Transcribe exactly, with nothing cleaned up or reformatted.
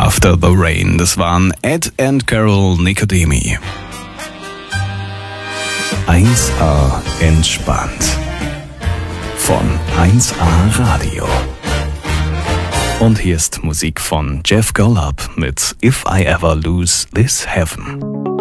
After the Rain. Das waren Ed and Carol Nicodemi. eins A entspannt. Von eins A Radio. Und hier ist Musik von Jeff Golub mit If I Ever Lose This Heaven.